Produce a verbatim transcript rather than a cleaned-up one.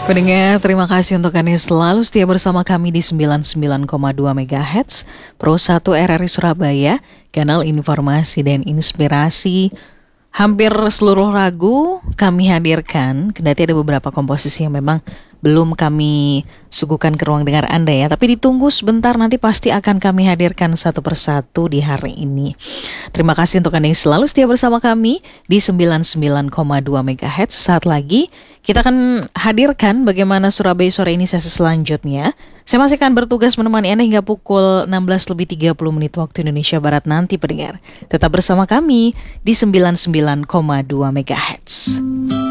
Pendengar, terima kasih untuk Anda selalu setia bersama kami di sembilan puluh sembilan koma dua MHz Pro satu R R I Surabaya, kanal informasi dan inspirasi. Hampir seluruh lagu kami hadirkan, kendati ada beberapa komposisi yang memang belum kami suguhkan ke ruang dengar Anda ya. Tapi ditunggu sebentar, nanti pasti akan kami hadirkan satu persatu di hari ini. Terima kasih untuk Anda yang selalu setia bersama kami di sembilan puluh sembilan koma dua MHz. Saat lagi kita akan hadirkan bagaimana Surabaya Sore ini sesi selanjutnya. Saya masih akan bertugas menemani Anda hingga pukul enam belas lebih tiga puluh menit waktu Indonesia Barat nanti, pendengar. Tetap bersama kami di sembilan puluh sembilan koma dua MHz.